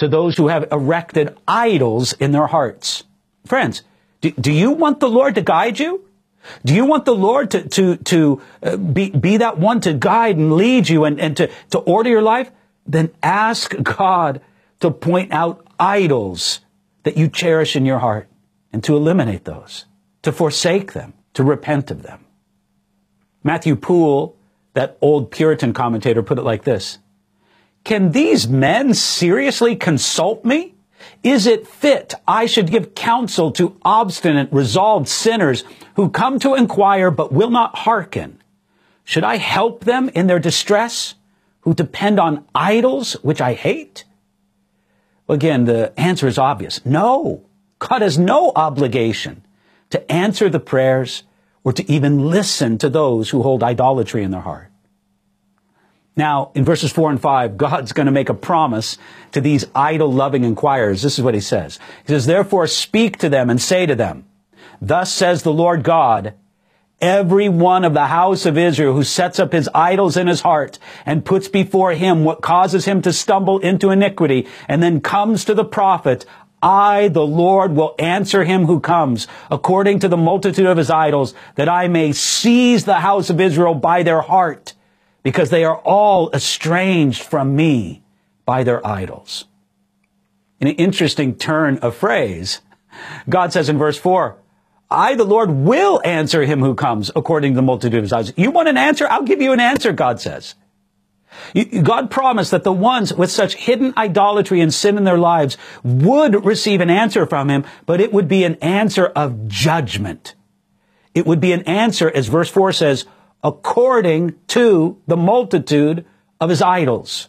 to those who have erected idols in their hearts. Friends, do you want the Lord to guide you? Do you want the Lord to be that one to guide and lead you and to order your life? Then ask God to point out idols that you cherish in your heart and to eliminate those, to forsake them, to repent of them. Matthew Poole, that old Puritan commentator, put it like this: "Can these men seriously consult me? Is it fit I should give counsel to obstinate, resolved sinners who come to inquire but will not hearken? Should I help them in their distress, who depend on idols which I hate?" Well, again, the answer is obvious. No. God has no obligation to answer the prayers or to even listen to those who hold idolatry in their heart. Now, in verses 4 and 5, God's going to make a promise to these idol-loving inquirers. This is what he says. He says, "Therefore speak to them and say to them, thus says the Lord God, every one of the house of Israel who sets up his idols in his heart and puts before him what causes him to stumble into iniquity and then comes to the prophet, I, the Lord, will answer him who comes according to the multitude of his idols, that I may seize the house of Israel by their heart, because they are all estranged from me by their idols." In an interesting turn of phrase, God says in verse 4, I, the Lord, will answer him who comes according to the multitude of his idols. You want an answer? I'll give you an answer, God says. God promised that the ones with such hidden idolatry and sin in their lives would receive an answer from him, but it would be an answer of judgment. It would be an answer, as verse 4 says, according to the multitude of his idols.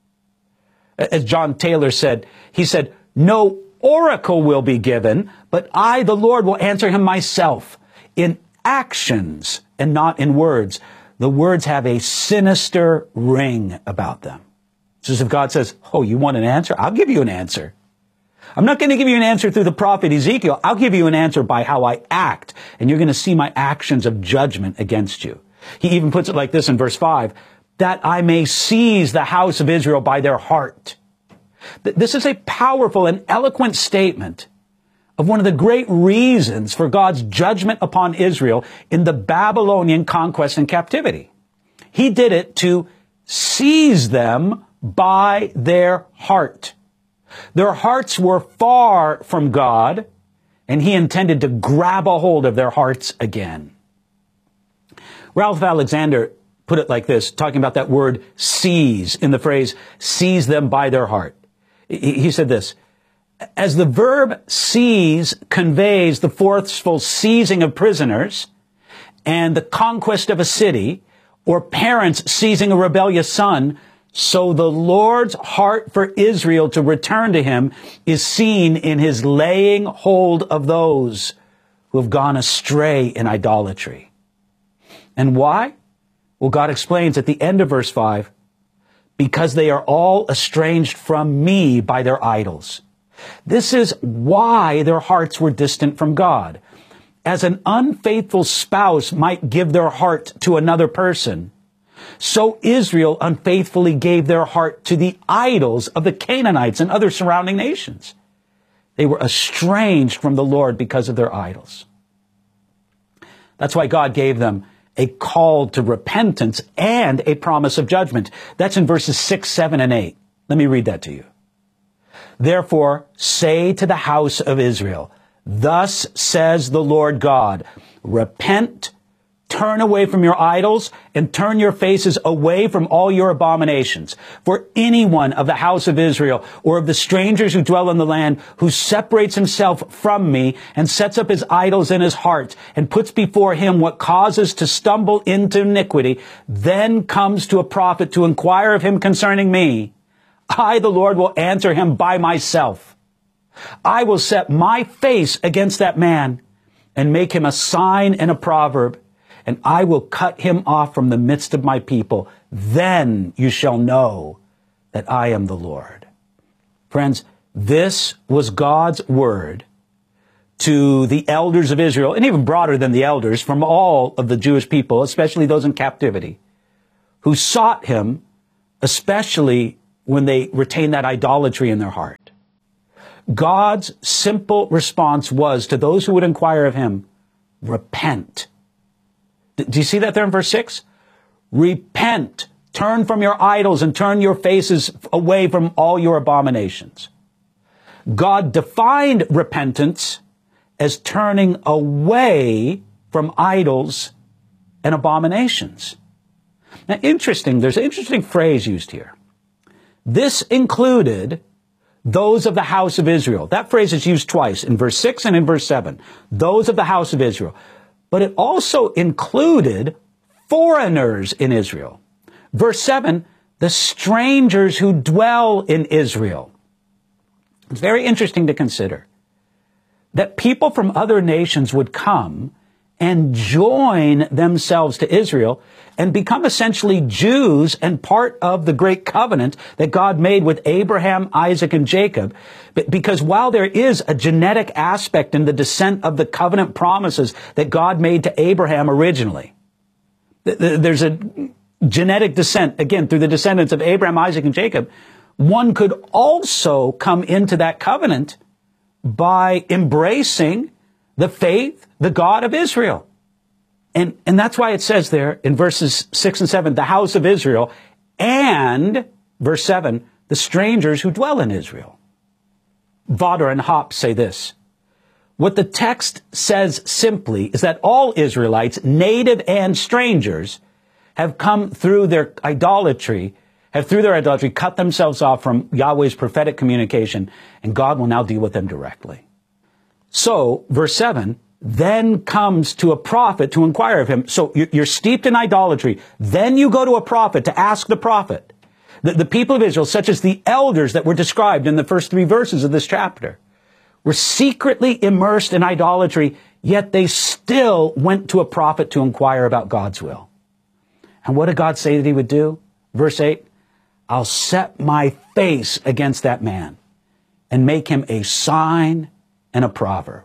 As John Taylor said, he said, "No oracle will be given, but I, the Lord, will answer him myself in actions and not in words. The words have a sinister ring about them." It's as if God says, oh, you want an answer? I'll give you an answer. I'm not going to give you an answer through the prophet Ezekiel. I'll give you an answer by how I act, and you're going to see my actions of judgment against you. He even puts it like this in verse 5, that I may seize the house of Israel by their heart. This is a powerful and eloquent statement of one of the great reasons for God's judgment upon Israel in the Babylonian conquest and captivity. He did it to seize them by their heart. Their hearts were far from God, and he intended to grab a hold of their hearts again. Ralph Alexander put it like this, talking about that word seize in the phrase, seize them by their heart. He said this, as the verb seize conveys the forceful seizing of prisoners and the conquest of a city, or parents seizing a rebellious son, so the Lord's heart for Israel to return to him is seen in his laying hold of those who have gone astray in idolatry. And why? Well, God explains at the end of verse 5, because they are all estranged from me by their idols. This is why their hearts were distant from God. As an unfaithful spouse might give their heart to another person, so Israel unfaithfully gave their heart to the idols of the Canaanites and other surrounding nations. They were estranged from the Lord because of their idols. That's why God gave them a call to repentance and a promise of judgment. That's in verses 6, 7, and 8. Let me read that to you. Therefore, say to the house of Israel, thus says the Lord God, repent, turn away from your idols, and turn your faces away from all your abominations. For anyone of the house of Israel, or of the strangers who dwell in the land, who separates himself from me, and sets up his idols in his heart, and puts before him what causes to stumble into iniquity, then comes to a prophet to inquire of him concerning me, I, the Lord, will answer him by myself. I will set my face against that man, and make him a sign and a proverb, and I will cut him off from the midst of my people. Then you shall know that I am the Lord. Friends, this was God's word to the elders of Israel, and even broader than the elders, from all of the Jewish people, especially those in captivity, who sought him, especially when they retained that idolatry in their heart. God's simple response was to those who would inquire of him, repent. Do you see that there in verse 6? Repent. Turn from your idols and turn your faces away from all your abominations. God defined repentance as turning away from idols and abominations. Now, there's an interesting phrase used here. This included those of the house of Israel. That phrase is used twice, in verse 6 and in verse 7. Those of the house of Israel. But it also included foreigners in Israel. Verse 7, the strangers who dwell in Israel. It's very interesting to consider that people from other nations would come and join themselves to Israel and become essentially Jews and part of the great covenant that God made with Abraham, Isaac, and Jacob. Because while there is a genetic aspect in the descent of the covenant promises that God made to Abraham originally, there's a genetic descent, again, through the descendants of Abraham, Isaac, and Jacob, one could also come into that covenant by embracing the faith, the God of Israel. And that's why it says there in verses 6 and 7, the house of Israel, and, verse 7, the strangers who dwell in Israel. Vodder and Hoppe say this: what the text says simply is that all Israelites, native and strangers, have come through their idolatry, cut themselves off from Yahweh's prophetic communication, and God will now deal with them directly. So, verse 7, then comes to a prophet to inquire of him. So you're steeped in idolatry. Then you go to a prophet to ask the prophet. The people of Israel, such as the elders that were described in the first 3 verses of this chapter, were secretly immersed in idolatry, yet they still went to a prophet to inquire about God's will. And what did God say that he would do? Verse 8, I'll set my face against that man and make him a sign and a proverb.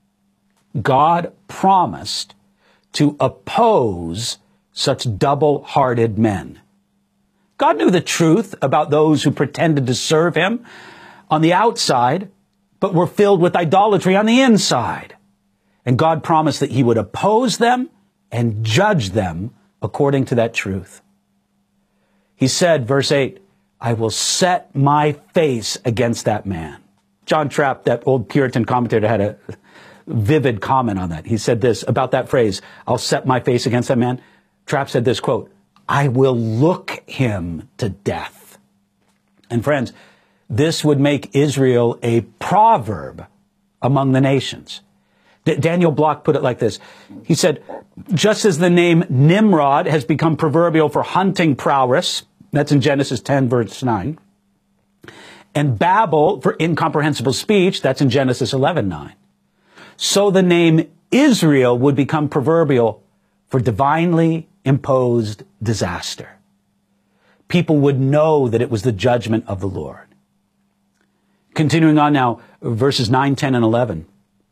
God promised to oppose such double-hearted men. God knew the truth about those who pretended to serve him on the outside, but were filled with idolatry on the inside. And God promised that he would oppose them and judge them according to that truth. He said, verse 8, I will set my face against that man. John Trapp, that old Puritan commentator, had a vivid comment on that. He said this about that phrase, I'll set my face against that man. Trapp said this, quote, I will look him to death. And friends, this would make Israel a proverb among the nations. Daniel Block put it like this. He said, just as the name Nimrod has become proverbial for hunting prowess, that's in Genesis 10, verse 9, and Babel for incomprehensible speech, that's in Genesis 11:9. So the name Israel would become proverbial for divinely imposed disaster. People would know that it was the judgment of the Lord. Continuing on now, verses 9, 10, and 11.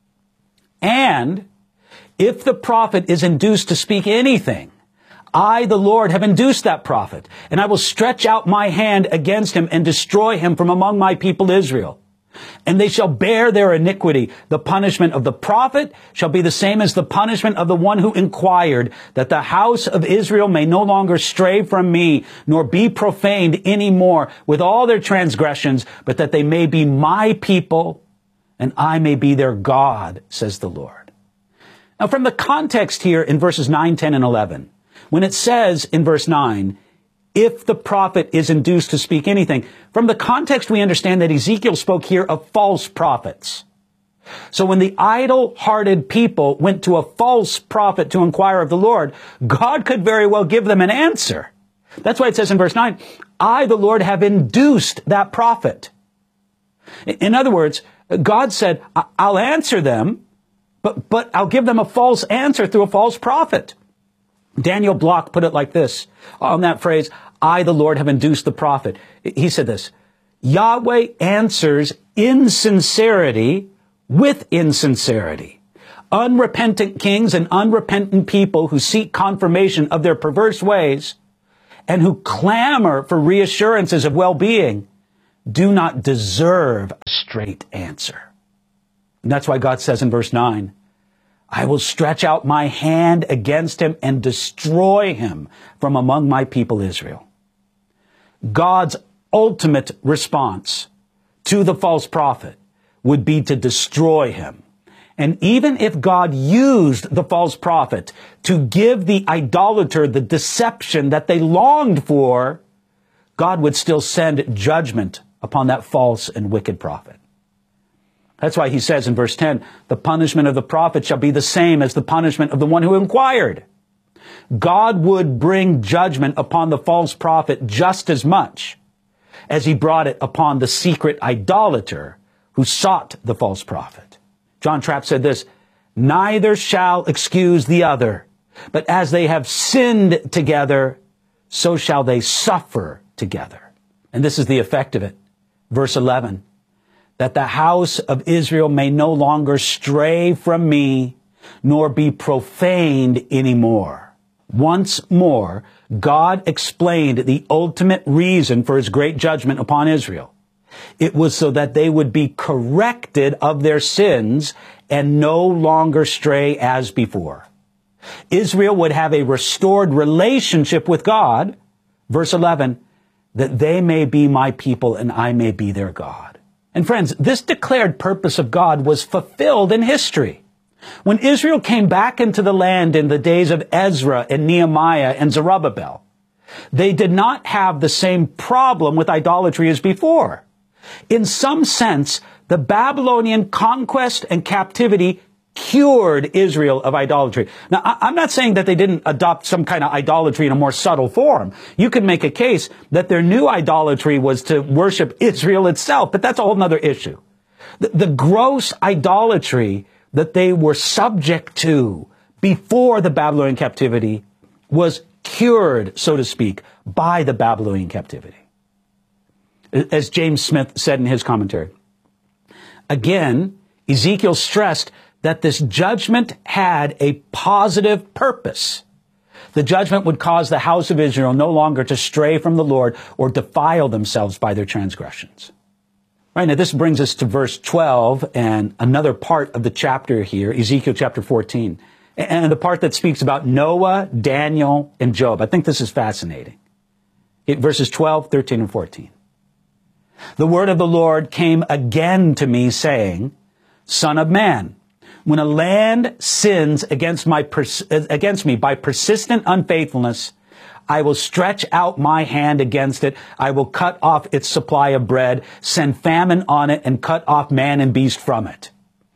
And if the prophet is induced to speak anything, I, the Lord, have induced that prophet, and I will stretch out my hand against him and destroy him from among my people Israel. And they shall bear their iniquity. The punishment of the prophet shall be the same as the punishment of the one who inquired, that the house of Israel may no longer stray from me, nor be profaned any more with all their transgressions, but that they may be my people, and I may be their God, says the Lord. Now, from the context here in verses 9, 10, and 11, when it says in verse 9, if the prophet is induced to speak anything, from the context we understand that Ezekiel spoke here of false prophets. So when the idle-hearted people went to a false prophet to inquire of the Lord, God could very well give them an answer. That's why it says in verse 9, I, the Lord, have induced that prophet. In other words, God said, I'll answer them, but I'll give them a false answer through a false prophet. Daniel Block put it like this on that phrase, I, the Lord, have induced the prophet. He said this, Yahweh answers insincerity with insincerity. Unrepentant kings and unrepentant people who seek confirmation of their perverse ways and who clamor for reassurances of well-being do not deserve a straight answer. And that's why God says in verse 9, I will stretch out my hand against him and destroy him from among my people Israel. God's ultimate response to the false prophet would be to destroy him. And even if God used the false prophet to give the idolater the deception that they longed for, God would still send judgment upon that false and wicked prophet. That's why he says in verse 10, the punishment of the prophet shall be the same as the punishment of the one who inquired. God would bring judgment upon the false prophet just as much as he brought it upon the secret idolater who sought the false prophet. John Trapp said this, neither shall excuse the other, but as they have sinned together, so shall they suffer together. And this is the effect of it. Verse 11, that the house of Israel may no longer stray from me, nor be profaned anymore. Once more, God explained the ultimate reason for his great judgment upon Israel. It was so that they would be corrected of their sins and no longer stray as before. Israel would have a restored relationship with God. Verse 11, that they may be my people and I may be their God. And friends, this declared purpose of God was fulfilled in history. When Israel came back into the land in the days of Ezra and Nehemiah and Zerubbabel, they did not have the same problem with idolatry as before. In some sense, the Babylonian conquest and captivity cured Israel of idolatry. Now, I'm not saying that they didn't adopt some kind of idolatry in a more subtle form. You could make a case that their new idolatry was to worship Israel itself, but that's a whole other issue. The gross idolatry that they were subject to before the Babylonian captivity was cured, so to speak, by the Babylonian captivity. As James Smith said in his commentary. Again, Ezekiel stressed that this judgment had a positive purpose. The judgment would cause the house of Israel no longer to stray from the Lord or defile themselves by their transgressions. Right, now this brings us to verse 12 and another part of the chapter here, Ezekiel chapter 14, and the part that speaks about Noah, Daniel, and Job. I think this is fascinating. Verses 12, 13, and 14. The word of the Lord came again to me, saying, Son of man, when a land sins against me by persistent unfaithfulness, I will stretch out my hand against it. I will cut off its supply of bread, send famine on it, and cut off man and beast from it.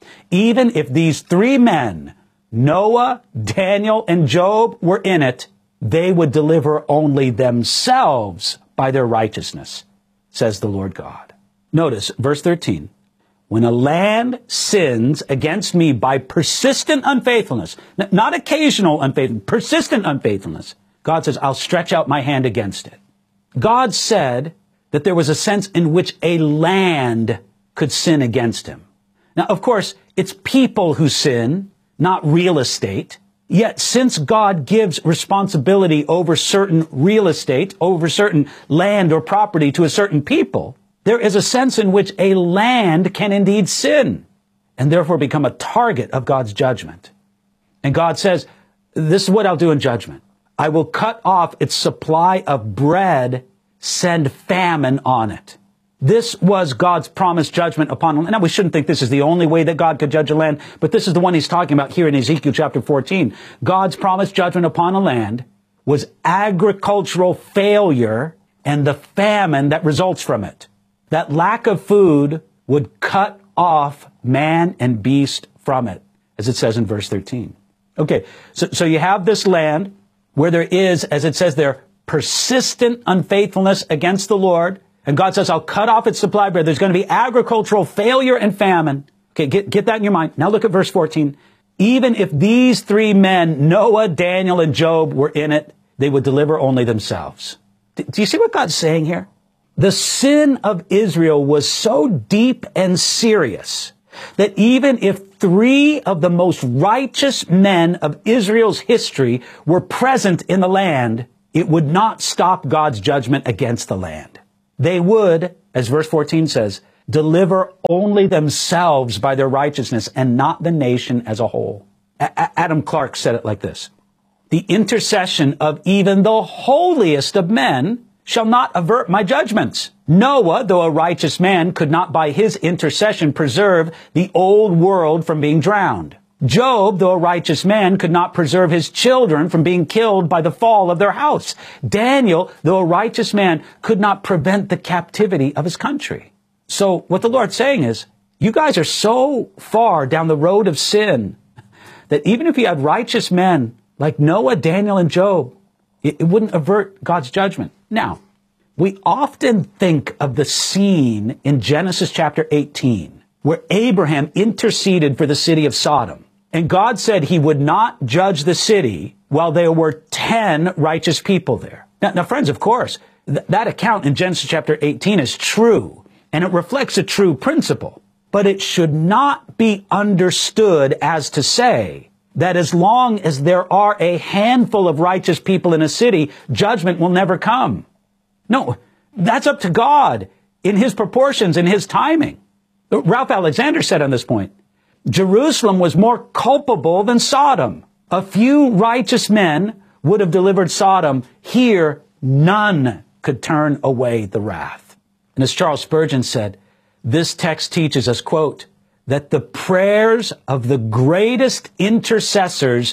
Even if these three men, Noah, Daniel, and Job, were in it, they would deliver only themselves by their righteousness, says the Lord God. Notice verse 13. When a land sins against me by persistent unfaithfulness, not occasional unfaithfulness, persistent unfaithfulness, God says, I'll stretch out my hand against it. God said that there was a sense in which a land could sin against him. Now, of course, it's people who sin, not real estate. Yet, since God gives responsibility over certain real estate, over certain land or property to a certain people, there is a sense in which a land can indeed sin and therefore become a target of God's judgment. And God says, this is what I'll do in judgment. I will cut off its supply of bread, send famine on it. This was God's promised judgment upon the land. Now, we shouldn't think this is the only way that God could judge a land, but this is the one he's talking about here in Ezekiel chapter 14. God's promised judgment upon a land was agricultural failure and the famine that results from it. That lack of food would cut off man and beast from it, as it says in verse 13. Okay, so you have this land where there is, as it says there, persistent unfaithfulness against the Lord. And God says, I'll cut off its supply of bread. There's going to be agricultural failure and famine. Okay, get that in your mind. Now look at verse 14. Even if these three men, Noah, Daniel, and Job, were in it, they would deliver only themselves. Do you see what God's saying here? The sin of Israel was so deep and serious that even if three of the most righteous men of Israel's history were present in the land, it would not stop God's judgment against the land. They would, as verse 14 says, deliver only themselves by their righteousness and not the nation as a whole. Adam Clarke said it like this: the intercession of even the holiest of men shall not avert my judgments. Noah, though a righteous man, could not by his intercession preserve the old world from being drowned. Job, though a righteous man, could not preserve his children from being killed by the fall of their house. Daniel, though a righteous man, could not prevent the captivity of his country. So what the Lord's saying is, you guys are so far down the road of sin that even if you had righteous men like Noah, Daniel, and Job, it wouldn't avert God's judgment. Now, we often think of the scene in Genesis chapter 18, where Abraham interceded for the city of Sodom. And God said he would not judge the city while there were 10 righteous people there. Now friends, of course, that account in Genesis chapter 18 is true, and it reflects a true principle. But it should not be understood as to say that as long as there are a handful of righteous people in a city, judgment will never come. No, that's up to God in his proportions, in his timing. Ralph Alexander said on this point, Jerusalem was more culpable than Sodom. A few righteous men would have delivered Sodom. Here, none could turn away the wrath. And as Charles Spurgeon said, this text teaches us, quote, that the prayers of the greatest intercessors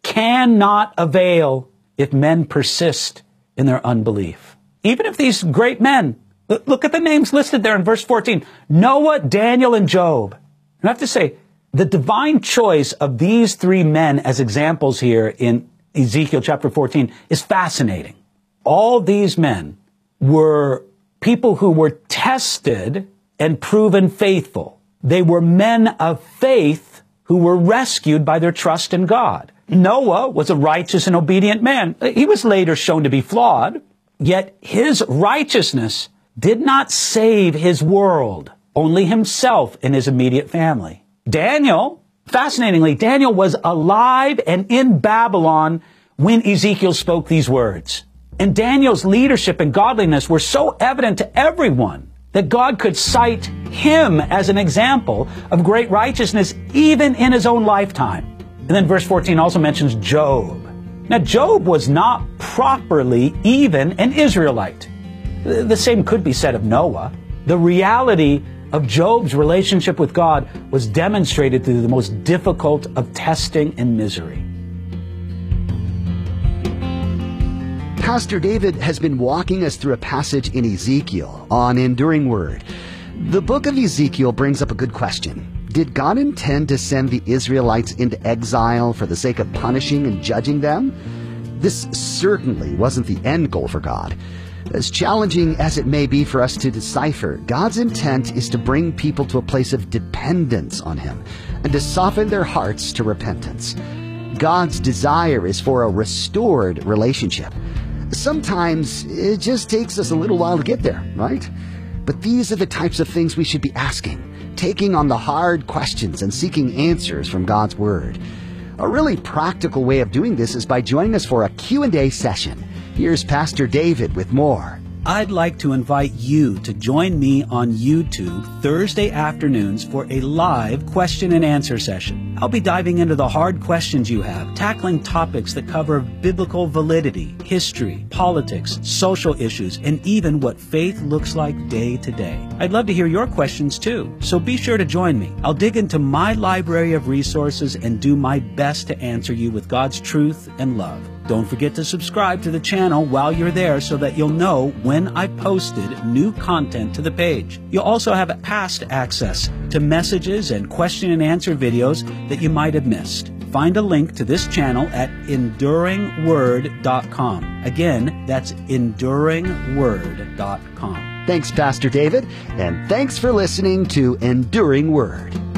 cannot avail if men persist in their unbelief. Even if these great men, look at the names listed there in verse 14, Noah, Daniel, and Job. I have to say, the divine choice of these three men as examples here in Ezekiel chapter 14 is fascinating. All these men were people who were tested and proven faithful. They were men of faith who were rescued by their trust in God. Noah was a righteous and obedient man. He was later shown to be flawed, yet his righteousness did not save his world, only himself and his immediate family. Daniel, fascinatingly, Daniel was alive and in Babylon when Ezekiel spoke these words. And Daniel's leadership and godliness were so evident to everyone that God could cite him as an example of great righteousness even in his own lifetime. And then verse 14 also mentions Job. Now, Job was not properly even an Israelite. The same could be said of Noah. The reality of Job's relationship with God was demonstrated through the most difficult of testing and misery. Pastor David has been walking us through a passage in Ezekiel on enduring word. The book of Ezekiel brings up a good question. Did God intend to send the Israelites into exile for the sake of punishing and judging them? This certainly wasn't the end goal for God. As challenging as it may be for us to decipher, God's intent is to bring people to a place of dependence on Him and to soften their hearts to repentance. God's desire is for a restored relationship. Sometimes it just takes us a little while to get there, right? But these are the types of things we should be asking, taking on the hard questions and seeking answers from God's Word. A really practical way of doing this is by joining us for a Q&A session. Here's Pastor David with more. I'd like to invite you to join me on YouTube Thursday afternoons for a live question and answer session. I'll be diving into the hard questions you have, tackling topics that cover biblical validity, history, politics, social issues, and even what faith looks like day to day. I'd love to hear your questions too, so be sure to join me. I'll dig into my library of resources and do my best to answer you with God's truth and love. Don't forget to subscribe to the channel while you're there so that you'll know when I posted new content to the page. You'll also have past access to messages and question and answer videos that you might have missed. Find a link to this channel at enduringword.com. Again, that's enduringword.com. Thanks, Pastor David, and thanks for listening to Enduring Word.